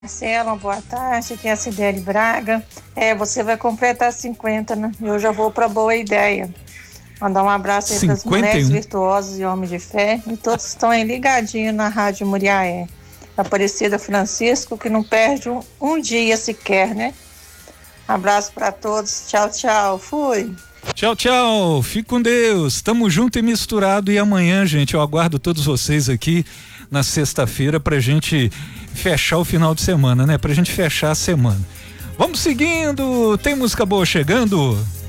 Marcela, boa tarde, aqui é a Cidele Braga. Você vai completar 50, né? Eu já vou para Boa Ideia. Mandar um abraço aí para as mulheres 51. virtuosas e homens de fé. E todos estão aí ligadinhos na Rádio Muriaé. Aparecida Francisco, que não perde um dia sequer, né? Abraço para todos. Tchau, tchau. Fui. Tchau, tchau. Fique com Deus. Tamo junto e misturado. E amanhã, gente, eu aguardo todos vocês aqui na sexta-feira pra gente fechar o final de semana, né? Pra gente fechar a semana. Vamos seguindo. Tem música boa chegando?